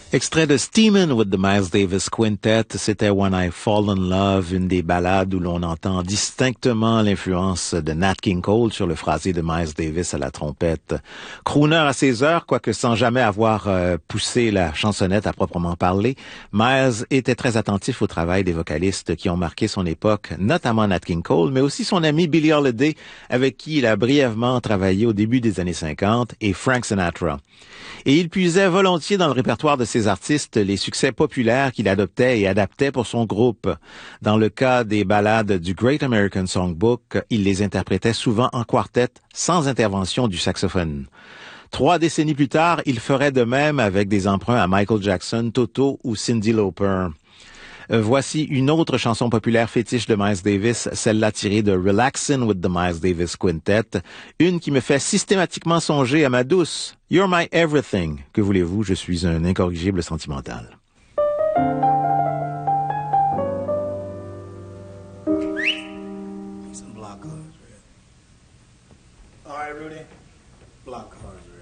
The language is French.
Extrait de Steamin' with the Miles Davis Quintet, c'était When I Fall in Love, une des ballades où l'on entend distinctement l'influence de Nat King Cole sur le phrasé de Miles Davis à la trompette. Crooner à ses heures, quoique sans jamais avoir poussé la chansonnette à proprement parler, Miles était très attentif au travail des vocalistes qui ont marqué son époque, notamment Nat King Cole, mais aussi son ami Billie Holiday, avec qui il a brièvement travaillé au début des années 50, et Frank Sinatra. Et il puisait volontiers dans le répertoire de ces artistes les succès populaires qu'il adoptait et adaptait pour son groupe. Dans le cas des ballades du Great American Songbook, il les interprétait souvent en quartet, sans intervention du saxophone. 3 décennies plus tard, il ferait de même avec des emprunts à Michael Jackson, Toto ou Cyndi Lauper. Voici une autre chanson populaire fétiche de Miles Davis, celle-là tirée de Relaxin' with the Miles Davis Quintet, une qui me fait systématiquement songer à ma douce You're My Everything. Que voulez-vous, je suis un incorrigible sentimental. Some block cards, right? All right, Rudy. Block cards, right?